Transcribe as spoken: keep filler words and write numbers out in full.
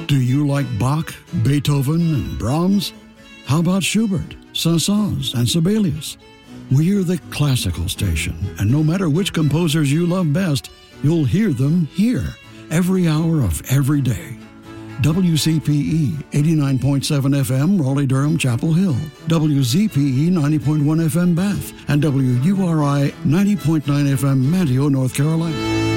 Do you like Bach, Beethoven, and Brahms? How about Schubert, Saint-Saëns, and Sibelius? We're the classical station, and no matter which composers you love best, you'll hear them here, every hour of every day. W C P E eighty-nine point seven F M, Raleigh-Durham, Chapel Hill. W Z P E ninety point one F M, Bath. And W U R I ninety point nine F M, Manteo, North Carolina.